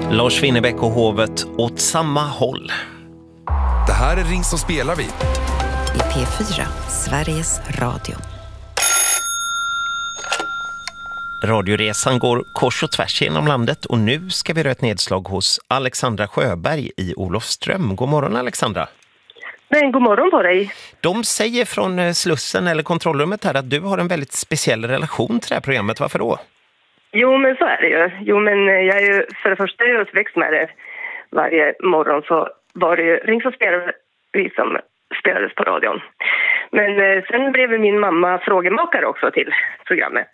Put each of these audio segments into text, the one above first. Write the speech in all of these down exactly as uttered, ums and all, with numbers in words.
Lars Winnerbäck och hovet åt samma håll. Det här är Ring så spelar vi. I P fyra, Sveriges Radio. Radioresan går kors och tvärs genom landet och nu ska vi göra ett nedslag hos Alexandra Sjöberg i Olofström. God morgon Alexandra. Men god morgon på dig. De säger från Slussen eller kontrollrummet här att du har en väldigt speciell relation till det här programmet. Varför då? Jo men så är det ju. Jo men jag är ju för det första är jag uppväxt med det. Varje morgon så var det ju Ring så spelar vi som spelades på radion. Men eh, sen blev min mamma frågemakare också till programmet.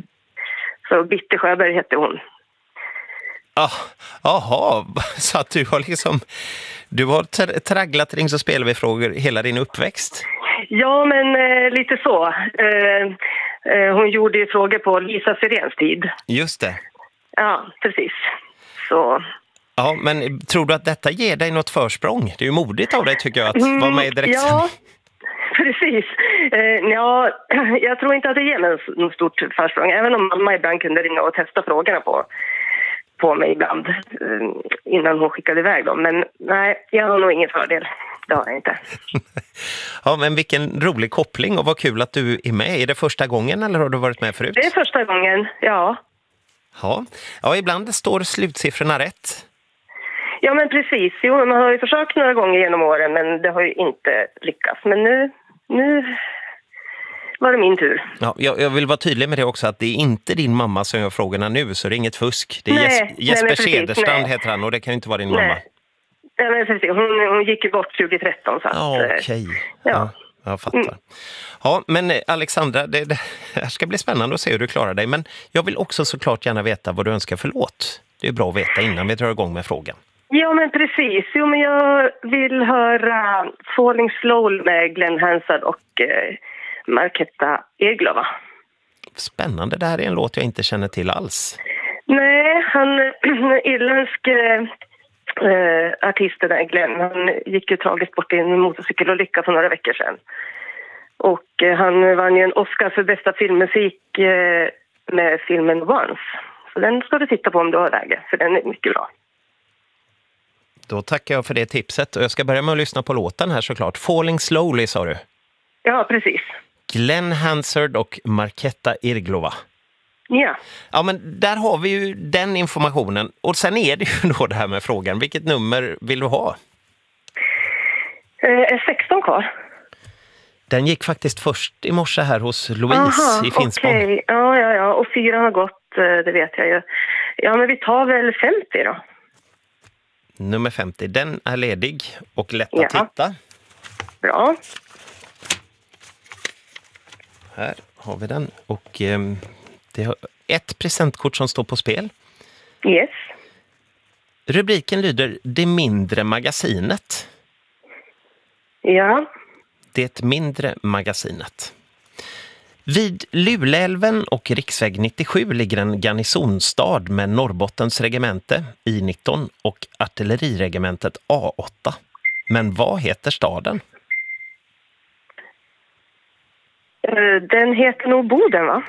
Så Bitte Sjöberg hette hon. Ah, aha, så att du har liksom du har tra- tragglat Ring så spelar vi frågor hela din uppväxt. Ja men eh, lite så. Eh, eh, hon gjorde ju frågor på Lisa Sirens tid. Just det. Ja, precis. Så... Ja, men tror du att detta ger dig något försprång? Det är ju modigt av dig tycker jag att mm, vara med i direktsändning. Ja, precis. Eh, ja, jag tror inte att det ger mig något stort försprång. Även om mamma ibland kunde ringa och testa frågorna på, på mig ibland. Eh, innan hon skickade iväg dem. Men nej, jag har nog ingen fördel. Det har jag inte. Ja, men vilken rolig koppling och vad kul att du är med. Är det första gången eller har du varit med förut? Det är första gången, ja. Ja, ja ibland står slutsiffrorna rätt. Ja men precis, jo, man har ju försökt några gånger genom åren men det har ju inte lyckats. Men nu, nu var det min tur. Ja, jag, jag vill vara tydlig med det också att det är inte din mamma som gör frågorna nu så det är inget fusk. Det är Nej, Jes- nej, Jesper precis, Cederstrand nej. heter han och det kan ju inte vara din Nej. mamma. Ja, men precis, hon, hon gick ju bort tjugo tretton så att... Ja, eh, okej. ja. Ja, jag fattar. Mm. Ja, men eh, Alexandra, det, det här ska bli spännande att se hur du klarar dig. Men jag vill också såklart gärna veta vad du önskar för låt. Det är bra att veta innan vi drar igång med frågan. Ja men precis, jo men jag vill höra Falling Slowly med Glenn Hansard och eh, Marketta Eglova. Spännande, det här är en låt jag inte känner till alls. Nej, han irländsk eh, artisten där Glenn, han gick ju tragiskt bort i en motorcykelolycka för några veckor sedan. Och eh, han vann ju en Oscar för bästa filmmusik eh, med filmen Once. Så den ska du titta på om du har läge, för den är mycket bra. Då tackar jag för det tipset och jag ska börja med att lyssna på låten här såklart. Falling Slowly sa du. Ja, precis. Glenn Hansard och Marketta Eglova. Ja. Ja, men där har vi ju den informationen. Och sen är det ju då det här med frågan. Vilket nummer vill du ha? Eh, är sexton kvar? Den gick faktiskt först i morse här hos Louise Aha, i Finspång. okej. Okay. Ja, ja, ja. Och fyra har gått, det vet jag ju. Ja, men vi tar väl femtio då. Nummer femtio, den är ledig och lätt Ja. att hitta. Bra. Här har vi den. Och eh, det har ett presentkort som står på spel. Yes. Rubriken lyder Det mindre magasinet. Ja. Det mindre magasinet. Vid Luleälven och riksväg nittiosju ligger en garnisonstad med Norrbottens regemente I nitton och artilleriregementet A åtta. Men vad heter staden? Uh, den heter nog Boden, va?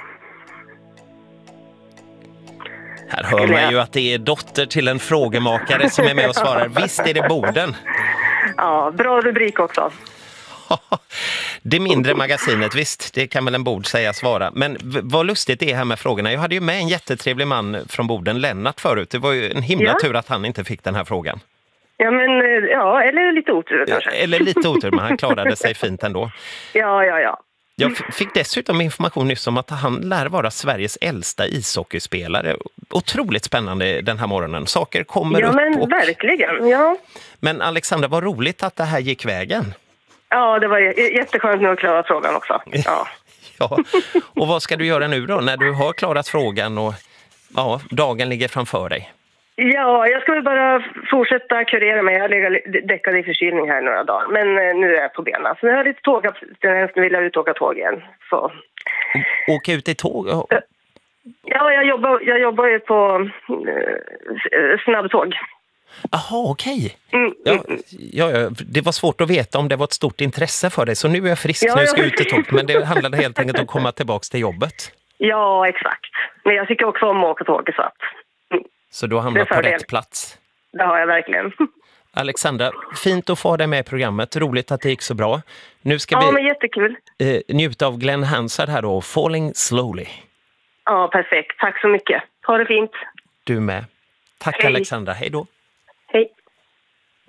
Här hör man ju att det är dotter till en frågemakare som är med och svarar. Visst är det Boden. Ja, bra rubrik också. Det mindre magasinet, visst, det kan väl en bord säga svara. Men v- vad lustigt det är här med frågorna. Jag hade ju med en jättetrevlig man från Boden, Lennart, förut. Det var ju en himla Ja. tur att han inte fick den här frågan. Ja, men ja, eller lite otur kanske. Eller lite otur, men han klarade sig fint ändå. Ja, ja, ja. Jag f- fick dessutom information nyss om att han lär vara Sveriges äldsta ishockeyspelare. Otroligt spännande den här morgonen. Saker kommer Ja, upp. men Och... verkligen, ja. Men Alexandra, vad roligt att det här gick vägen. Ja, det var j- jätteskönt nu att klara frågan också. Ja. Ja, och vad ska du göra nu då när du har klarat frågan och ja, dagen ligger framför dig? Ja, jag ska väl bara fortsätta kurera mig. Jag har legat däckad i förkylning här några dagar. Men eh, nu är jag på benen. Så nu har jag lite tåg. Nu vill jag ut och åka tåg igen. Så. Åka ut i tåg? Ja, jag jobbar, jag jobbar ju på eh, snabbtåg. Jaha, okej. Mm, Ja, mm. ja, ja, det var svårt att veta om det var ett stort intresse för dig. Så nu är jag frisk Ja, när jag ska ja. ut i tåg. Men det handlade helt enkelt om att komma tillbaka till jobbet. Ja, exakt. Men jag tycker också om att åka tåg så att... Så du hamnar på rätt plats. Det har jag verkligen. Alexandra, fint att få dig med i programmet. Roligt att det gick så bra. Nu ska ja, vi men jättekul. Eh, njuta av Glenn Hansard här då, Falling Slowly. Ja, perfekt. Tack så mycket. Ha det fint. Du med. Tack Hej. Alexandra, hej då. Hej.